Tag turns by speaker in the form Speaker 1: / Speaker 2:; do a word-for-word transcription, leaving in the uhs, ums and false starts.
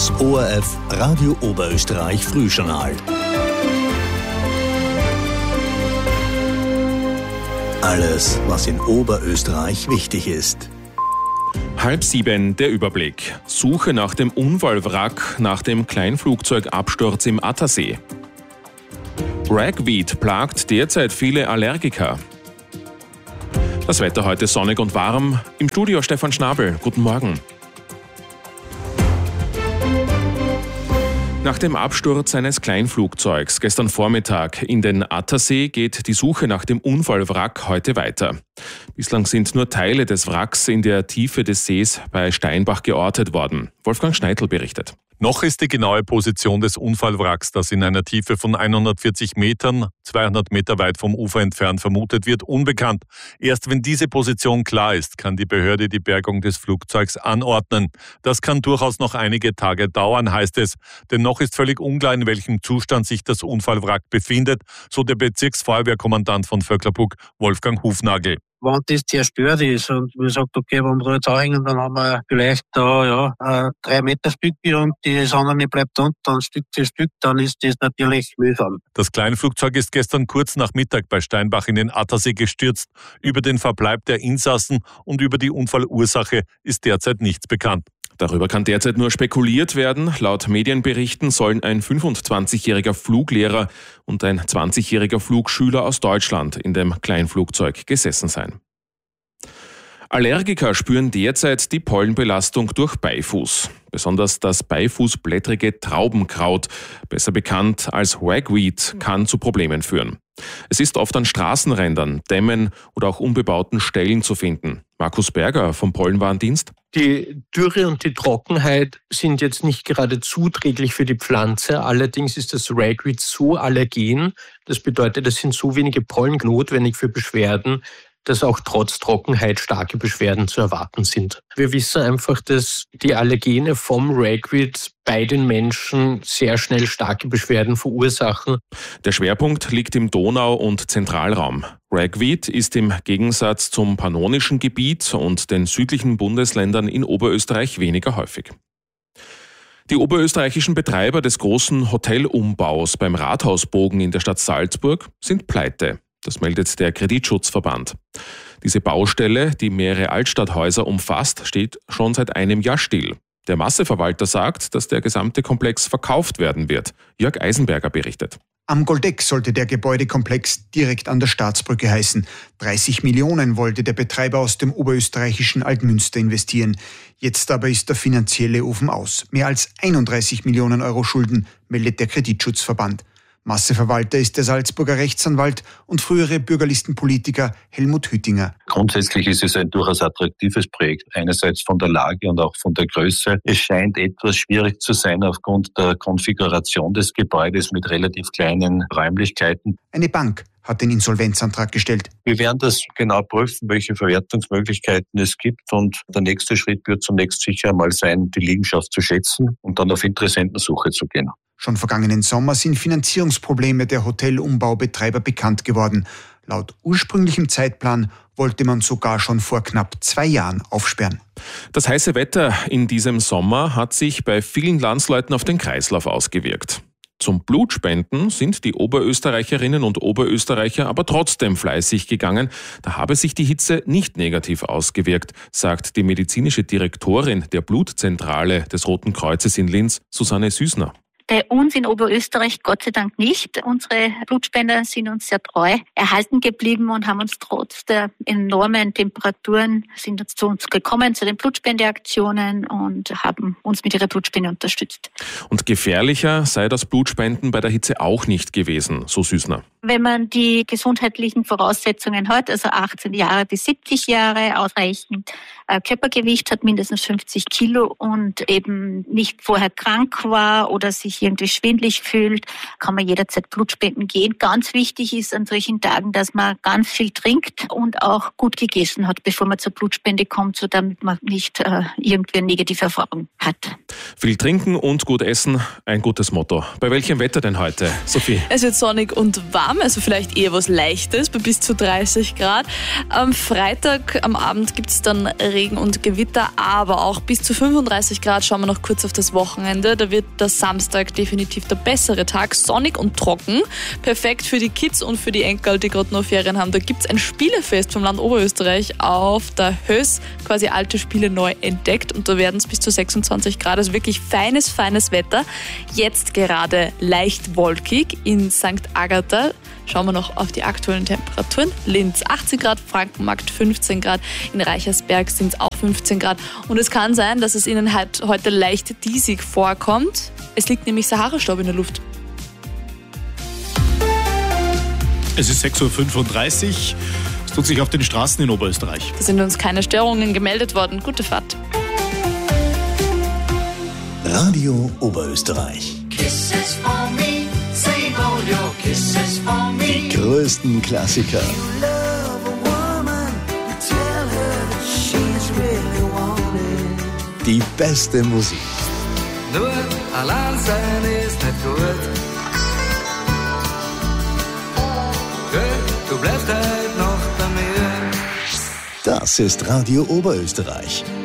Speaker 1: Das O R F Radio Oberösterreich Frühjournal. Alles, was in Oberösterreich wichtig ist.
Speaker 2: Halb sieben, der Überblick. Suche nach dem Unfallwrack nach dem Kleinflugzeugabsturz im Attersee. Ragweed plagt derzeit viele Allergiker. Das Wetter heute sonnig und warm. Im Studio Stefan Schnabel. Guten Morgen. Nach dem Absturz eines Kleinflugzeugs gestern Vormittag in den Attersee geht die Suche nach dem Unfallwrack heute weiter. Bislang sind nur Teile des Wracks in der Tiefe des Sees bei Steinbach geortet worden. Wolfgang Schneidl berichtet.
Speaker 3: Noch ist die genaue Position des Unfallwracks, das in einer Tiefe von hundertvierzig Metern, zweihundert Meter weit vom Ufer entfernt vermutet wird, unbekannt. Erst wenn diese Position klar ist, kann die Behörde die Bergung des Flugzeugs anordnen. Das kann durchaus noch einige Tage dauern, heißt es. Denn noch ist völlig unklar, in welchem Zustand sich das Unfallwrack befindet, so der Bezirksfeuerwehrkommandant von Vöcklerbruck, Wolfgang Hufnagel.
Speaker 4: Wenn das zerstört ist und man sagt, okay, wenn wir da jetzt anhängen, dann haben wir vielleicht da ja ein drei Meter Stück und das andere bleibt unten, Stück für Stück, dann ist das natürlich mühsam.
Speaker 3: Das Kleinflugzeug ist gestern kurz nach Mittag bei Steinbach in den Attersee gestürzt. Über den Verbleib der Insassen und über die Unfallursache ist derzeit nichts bekannt.
Speaker 2: Darüber kann derzeit nur spekuliert werden. Laut Medienberichten sollen ein fünfundzwanzigjähriger Fluglehrer und ein zwanzigjähriger Flugschüler aus Deutschland in dem Kleinflugzeug gesessen sein. Allergiker spüren derzeit die Pollenbelastung durch Beifuß. Besonders das beifußblättrige Traubenkraut, besser bekannt als Ragweed, kann zu Problemen führen. Es ist oft an Straßenrändern, Dämmen oder auch unbebauten Stellen zu finden. Markus Berger vom Pollenwarndienst.
Speaker 5: Die Dürre und die Trockenheit sind jetzt nicht gerade zuträglich für die Pflanze. Allerdings ist das Ragweed so allergen, das bedeutet, es sind so wenige Pollen notwendig für Beschwerden, dass auch trotz Trockenheit starke Beschwerden zu erwarten sind. Wir wissen einfach, dass die Allergene vom Ragweed bei den Menschen sehr schnell starke Beschwerden verursachen.
Speaker 2: Der Schwerpunkt liegt im Donau- und Zentralraum. Ragweed ist im Gegensatz zum pannonischen Gebiet und den südlichen Bundesländern in Oberösterreich weniger häufig. Die oberösterreichischen Betreiber des großen Hotelumbaus beim Rathausbogen in der Stadt Salzburg sind pleite. Das meldet der Kreditschutzverband. Diese Baustelle, die mehrere Altstadthäuser umfasst, steht schon seit einem Jahr still. Der Masseverwalter sagt, dass der gesamte Komplex verkauft werden wird. Jörg Eisenberger berichtet.
Speaker 6: Am Goldeck sollte der Gebäudekomplex direkt an der Staatsbrücke heißen. dreißig Millionen wollte der Betreiber aus dem oberösterreichischen Altmünster investieren. Jetzt aber ist der finanzielle Ofen aus. Mehr als einunddreißig Millionen Euro Schulden, meldet der Kreditschutzverband. Masseverwalter ist der Salzburger Rechtsanwalt und frühere Bürgerlistenpolitiker Helmut Hüttinger.
Speaker 7: Grundsätzlich ist es ein durchaus attraktives Projekt, einerseits von der Lage und auch von der Größe. Es scheint etwas schwierig zu sein aufgrund der Konfiguration des Gebäudes mit relativ kleinen Räumlichkeiten.
Speaker 6: Eine Bank hat den Insolvenzantrag gestellt.
Speaker 7: Wir werden das genau prüfen, welche Verwertungsmöglichkeiten es gibt, und der nächste Schritt wird zunächst sicher einmal sein, die Liegenschaft zu schätzen und dann auf Interessentensuche zu gehen.
Speaker 6: Schon vergangenen Sommer sind Finanzierungsprobleme der Hotelumbaubetreiber bekannt geworden. Laut ursprünglichem Zeitplan wollte man sogar schon vor knapp zwei Jahren aufsperren.
Speaker 2: Das heiße Wetter in diesem Sommer hat sich bei vielen Landsleuten auf den Kreislauf ausgewirkt. Zum Blutspenden sind die Oberösterreicherinnen und Oberösterreicher aber trotzdem fleißig gegangen. Da habe sich die Hitze nicht negativ ausgewirkt, sagt die medizinische Direktorin der Blutzentrale des Roten Kreuzes in Linz, Susanne Süßner.
Speaker 8: Bei uns in Oberösterreich Gott sei Dank nicht. Unsere Blutspender sind uns sehr treu erhalten geblieben und haben uns trotz der enormen Temperaturen sind uns zu uns gekommen, zu den Blutspendeaktionen, und haben uns mit ihrer Blutspende unterstützt.
Speaker 2: Und gefährlicher sei das Blutspenden bei der Hitze auch nicht gewesen, so Süßner.
Speaker 8: Wenn man die gesundheitlichen Voraussetzungen hat, also achtzehn Jahre bis siebzig Jahre, ausreichend Körpergewicht hat, mindestens fünfzig Kilo und eben nicht vorher krank war oder sich irgendwie schwindelig fühlt, kann man jederzeit Blutspenden gehen. Ganz wichtig ist an solchen Tagen, dass man ganz viel trinkt und auch gut gegessen hat, bevor man zur Blutspende kommt, so damit man nicht äh, irgendwie eine negative Erfahrung hat.
Speaker 2: Viel trinken und gut essen, ein gutes Motto. Bei welchem Wetter denn heute, Sophie?
Speaker 9: Es wird sonnig und warm, also vielleicht eher was Leichtes bei bis zu dreißig Grad. Am Freitag am Abend gibt es dann Regen und Gewitter, aber auch bis zu fünfunddreißig Grad. Schauen wir noch kurz auf das Wochenende. Da wird der Samstag definitiv der bessere Tag, sonnig und trocken. Perfekt für die Kids und für die Enkel, die gerade noch Ferien haben. Da gibt es ein Spielefest vom Land Oberösterreich auf der Höß, quasi alte Spiele neu entdeckt, und da werden es bis zu sechsundzwanzig Grad, also wirklich feines, feines Wetter. Jetzt gerade leicht wolkig in Sankt Agatha. Schauen wir noch auf die aktuellen Temperaturen. Linz achtzehn Grad, Frankenmarkt fünfzehn Grad, in Reichersberg sind es auch fünfzehn Grad. Und es kann sein, dass es Ihnen halt heute leicht diesig vorkommt. Es liegt nämlich Sahara-Staub in der Luft.
Speaker 10: Es ist sechs Uhr fünfunddreißig. Es tut sich auf den Straßen in Oberösterreich.
Speaker 9: Da sind uns keine Störungen gemeldet worden. Gute Fahrt.
Speaker 1: Radio Oberösterreich.
Speaker 11: Kisses for me, save all your kisses for me.
Speaker 1: Die größten Klassiker.
Speaker 11: You love a woman, you tell her that she's really wanted.
Speaker 1: Die beste Musik.
Speaker 11: Nur allein sein ist nicht gut. Du bleibst halt noch bei mir.
Speaker 1: Das ist Radio Oberösterreich.